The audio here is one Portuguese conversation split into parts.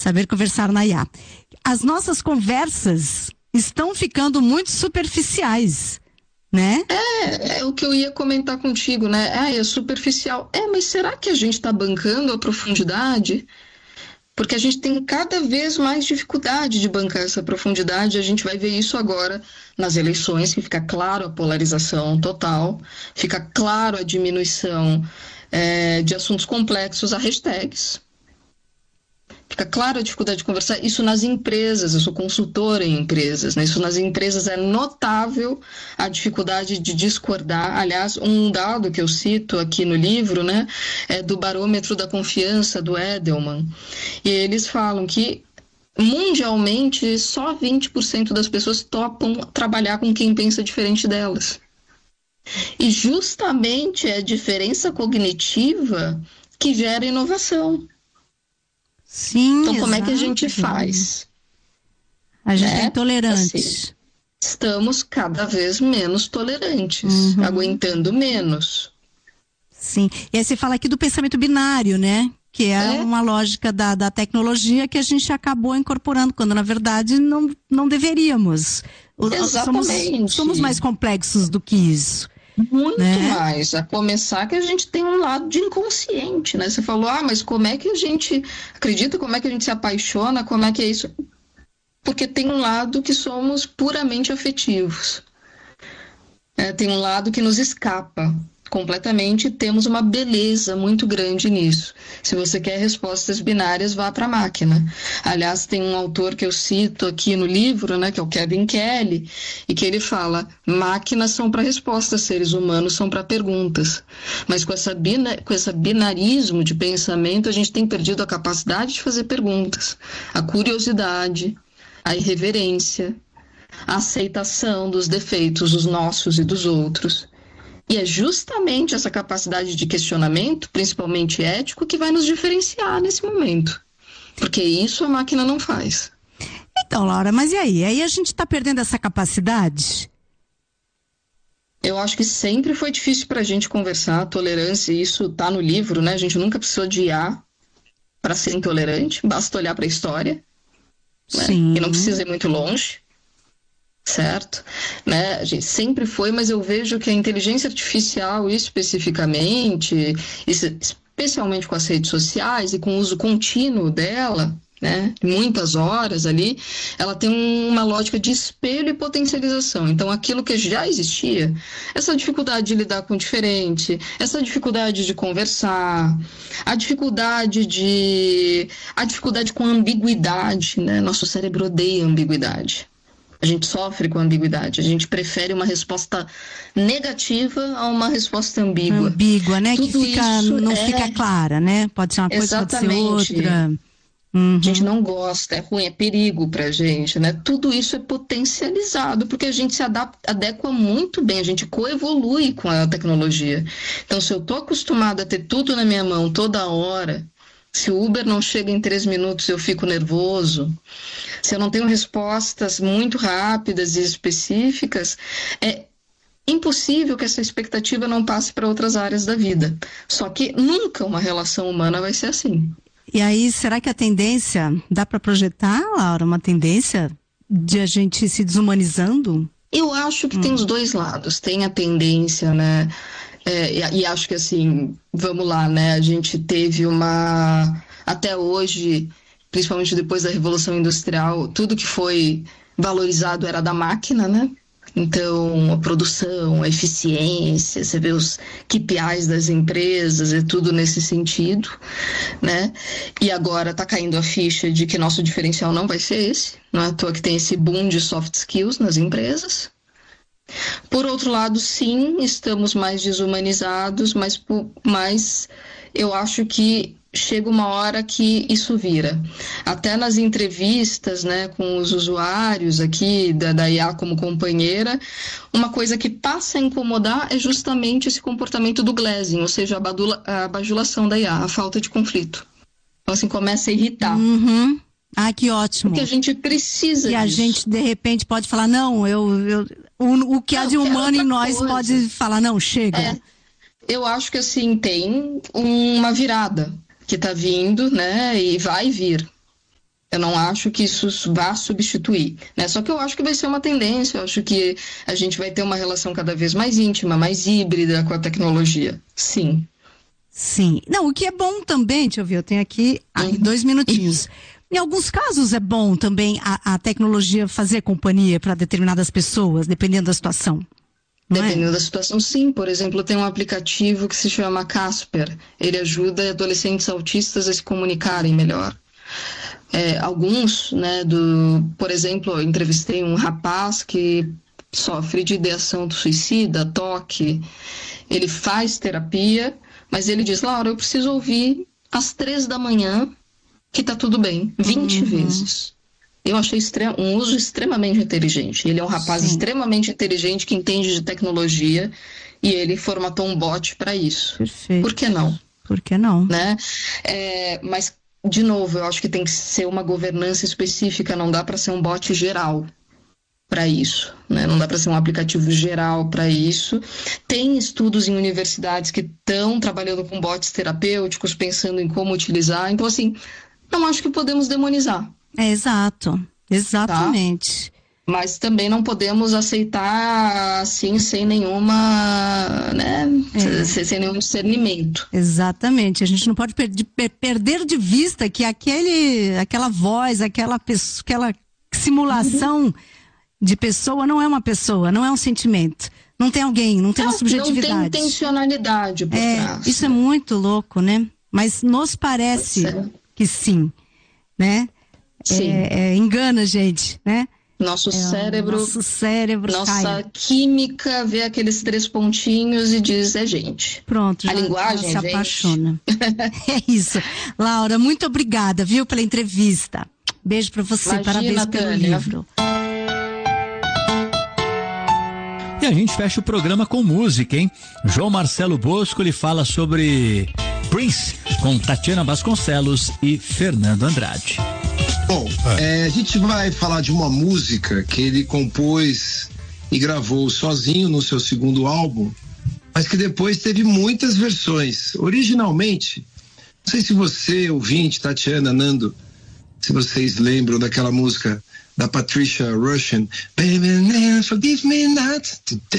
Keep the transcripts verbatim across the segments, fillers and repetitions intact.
Saber conversar na I A. As nossas conversas estão ficando muito superficiais, né? É, é o que eu ia comentar contigo, né? Ah, é superficial. É, mas será que a gente está bancando a profundidade? Porque a gente tem cada vez mais dificuldade de bancar essa profundidade. A gente vai ver isso agora nas eleições, que fica claro a polarização total, fica claro a diminuição é, de assuntos complexos a hashtags. Fica claro a dificuldade de conversar. Isso nas empresas, eu sou consultora em empresas, né? Isso nas empresas é notável a dificuldade de discordar. Aliás, um dado que eu cito aqui no livro, né, é do barômetro da confiança do Edelman. E eles falam que mundialmente só vinte por cento das pessoas topam trabalhar com quem pensa diferente delas. E justamente é a diferença cognitiva que gera inovação. Sim, então, como exato. é que a gente faz? A gente é é intolerante. Assim, estamos cada vez menos tolerantes, uhum. aguentando menos. Sim, e aí você fala aqui do pensamento binário, né? Que é, é. uma lógica da, da tecnologia que a gente acabou incorporando, quando na verdade não, não deveríamos. Exatamente. Somos, somos mais complexos do que isso. Muito né? mais, a começar que a gente tem um lado de inconsciente, né? Você falou, ah, mas como é que a gente acredita, como é que a gente se apaixona, como é que é isso? Porque tem um lado que somos puramente afetivos. É, tem um lado que nos escapa completamente, temos uma beleza muito grande nisso. Se você quer respostas binárias, vá para a máquina. Aliás, tem um autor que eu cito aqui no livro, né, que é o Kevin Kelly, e que ele fala, máquinas são para respostas, seres humanos são para perguntas. Mas com essa bina, com esse binarismo de pensamento, a gente tem perdido a capacidade de fazer perguntas, a curiosidade, a irreverência, a aceitação dos defeitos, os nossos e dos outros. E é justamente essa capacidade de questionamento, principalmente ético, que vai nos diferenciar nesse momento. Porque isso a máquina não faz. Então, Laura, mas e aí? Aí a gente está perdendo essa capacidade? Eu acho que sempre foi difícil para a gente conversar, tolerância, isso está no livro, né? A gente nunca precisou de I A para ser intolerante, basta olhar para a história. Sim. Né? E não precisa ir muito longe. Certo? Né? A gente sempre foi, mas eu vejo que a inteligência artificial, especificamente, especialmente com as redes sociais e com o uso contínuo dela, né? Muitas horas ali, ela tem uma lógica de espelho e potencialização. Então, aquilo que já existia, essa dificuldade de lidar com o diferente, essa dificuldade de conversar, a dificuldade de... a dificuldade com a ambiguidade, né? Nosso cérebro odeia a ambiguidade. A gente sofre com a ambiguidade, a gente prefere uma resposta negativa a uma resposta ambígua. Ambígua, né? Tudo que fica, isso não é... fica clara, né? Pode ser uma coisa, Exatamente. Pode ser outra. Uhum. A gente não gosta, é ruim, é perigo pra gente, né? Tudo isso é potencializado, porque a gente se adapta, adequa muito bem, a gente coevolui com a tecnologia. Então, se eu tô acostumada a ter tudo na minha mão toda hora, se o Uber não chega em três minutos, eu fico nervoso. Se eu não tenho respostas muito rápidas e específicas, é impossível que essa expectativa não passe para outras áreas da vida. Só que nunca uma relação humana vai ser assim. E aí, será que a tendência, dá para projetar, Laura, uma tendência de a gente se desumanizando? Eu acho que hum. tem os dois lados. Tem a tendência, né? É, e, e acho que assim, vamos lá, né? A gente teve uma... Até hoje, principalmente depois da Revolução Industrial, tudo que foi valorizado era da máquina, né? Então, a produção, a eficiência, você vê os K P Is das empresas, é tudo nesse sentido, né? E agora está caindo a ficha de que nosso diferencial não vai ser esse, não é à toa que tem esse boom de soft skills nas empresas. Por outro lado, sim, estamos mais desumanizados, mas, mas eu acho que chega uma hora que isso vira. Até nas entrevistas, né, com os usuários aqui da, da I A como companheira, uma coisa que passa a incomodar é justamente esse comportamento do glazing, ou seja, a, badula, a bajulação da I A, a falta de conflito. Então, assim, começa a irritar. Uhum. Ah, que ótimo. Porque a gente precisa E disso. a gente, de repente, pode falar, não, eu, eu o, o que não, há de humano em nós coisa. Pode falar, não, chega. É, eu acho que, assim, tem uma virada que está vindo, né, e vai vir. Eu não acho que isso vá substituir, né? Só que eu acho que vai ser uma tendência, eu acho que a gente vai ter uma relação cada vez mais íntima, mais híbrida com a tecnologia. Sim. Sim. Não, o que é bom também, deixa eu ver, eu tenho aqui ah, dois minutinhos. Em alguns casos é bom também a, a tecnologia fazer companhia para determinadas pessoas, dependendo da situação. Dependendo é? da situação, sim. Por exemplo, tem um aplicativo que se chama Casper. Ele ajuda adolescentes autistas a se comunicarem melhor. É, alguns, né, do, por exemplo, eu entrevistei um rapaz que sofre de ideação suicida, toque. Ele faz terapia, mas ele diz, Laura, eu preciso ouvir às três da manhã que tá tudo bem, vinte uhum. vezes. Eu achei extrem, um uso extremamente inteligente. Ele é um rapaz Sim. extremamente inteligente que entende de tecnologia e ele formatou um bot para isso. Perfeito. Por que não? Por que não? Né? É, mas, de novo, eu acho que tem que ser uma governança específica, não dá para ser um bot geral para isso, né? Não dá para ser um aplicativo geral para isso. Tem estudos em universidades que estão trabalhando com bots terapêuticos, pensando em como utilizar. Então, assim, não acho que podemos demonizar. É, exato, exatamente. Tá? Mas também não podemos aceitar assim, sem nenhuma, né, é. sem nenhum discernimento. Exatamente, a gente não pode per- per- perder de vista que aquele, aquela voz, aquela, pessoa, aquela simulação uhum. de pessoa não é uma pessoa, não é um sentimento. Não tem alguém, não tem não, uma subjetividade. Não tem intencionalidade por é, trás. Isso é muito louco, né? Mas nos parece que sim, né? Sim. É, é, engana a gente, né? Nosso é, cérebro, nosso cérebro nossa cai. química vê aqueles três pontinhos e diz, é gente. Pronto, a já, linguagem já se apaixona. É isso. Laura, muito obrigada, viu, pela entrevista. Beijo pra você, Imagina, parabéns pelo Tânia. livro. E a gente fecha o programa com música, hein? João Marcelo Bosco, ele fala sobre Prince, com Tatiana Vasconcelos e Fernando Andrade. Bom, é, a gente vai falar de uma música que ele compôs e gravou sozinho no seu segundo álbum, mas que depois teve muitas versões. Originalmente, não sei se você, ouvinte, Tatiana, Nando, se vocês lembram daquela música da Patricia Rushen, Baby, forgive me not,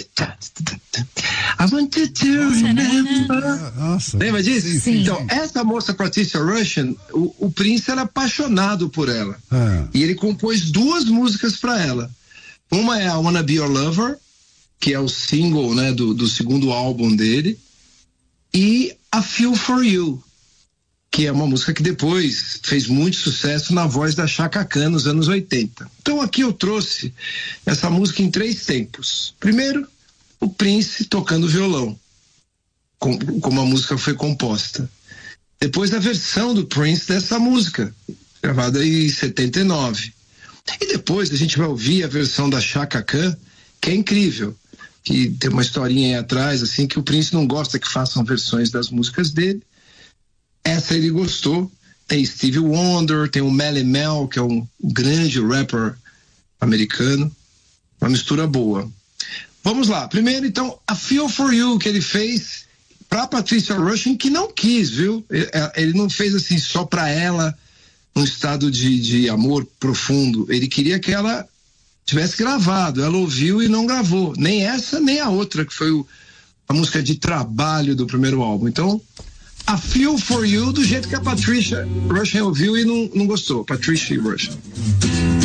I want you to remember. Nossa, lembra disso? Sim, sim. Então, essa moça Patricia Rushen, o, o Prince era apaixonado por ela. Ah. E ele compôs duas músicas para ela. Uma é a Wanna Be Your Lover, que é o single, né, do, do segundo álbum dele, e a Feel For You, que é uma música que depois fez muito sucesso na voz da Chaka Khan nos anos oitenta. Então aqui eu trouxe essa música em três tempos. Primeiro, o Prince tocando violão, com, como a música foi composta. Depois a versão do Prince dessa música, gravada em setenta e nove. E depois a gente vai ouvir a versão da Chaka Khan, que é incrível, que tem uma historinha aí atrás, assim, que o Prince não gosta que façam versões das músicas dele. Essa ele gostou. Tem Stevie Wonder, tem o Melle Mel, que é um grande rapper americano. Uma mistura boa. Vamos lá. Primeiro, então, a Feel For You, que ele fez pra Patricia Rushen, que não quis, viu? Ele não fez assim só pra ela, num estado de, de amor profundo. Ele queria que ela tivesse gravado. Ela ouviu e não gravou. Nem essa, nem a outra, que foi o, a música de trabalho do primeiro álbum. Então, a Feel For You, do jeito que a Patricia Rushen ouviu e não, não gostou. Patricia Rushen.